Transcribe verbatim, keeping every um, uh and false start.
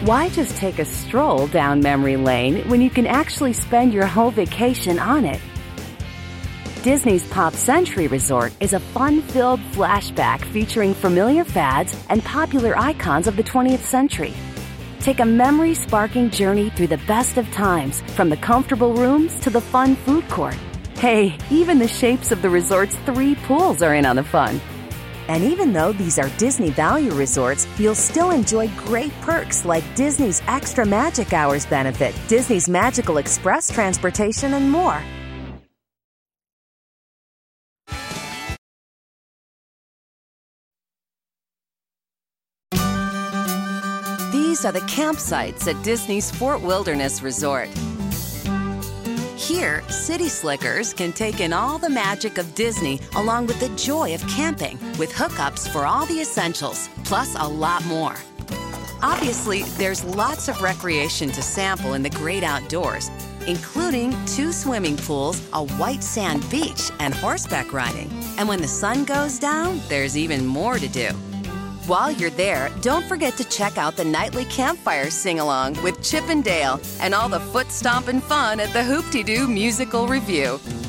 Why just take a stroll down memory lane when you can actually spend your whole vacation on it? Disney's Pop Century Resort is a fun-filled flashback featuring familiar fads and popular icons of the twentieth century. Take a memory-sparking journey through the best of times, from the comfortable rooms to the fun food court. Hey, even the shapes of the resort's three pools are in on the fun. And even though these are Disney Value Resorts, you'll still enjoy great perks like Disney's Extra Magic Hours benefit, Disney's Magical Express transportation, and more. These are the campsites at Disney's Fort Wilderness Resort. Here, city slickers can take in all the magic of Disney along with the joy of camping, with hookups for all the essentials, plus a lot more. Obviously, there's lots of recreation to sample in the great outdoors, including two swimming pools, a white sand beach, and horseback riding. And when the sun goes down, there's even more to do. While you're there, don't forget to check out the nightly campfire sing-along with Chip and Dale and all the foot-stomping fun at the Hoop-Dee-Doo Musical Review.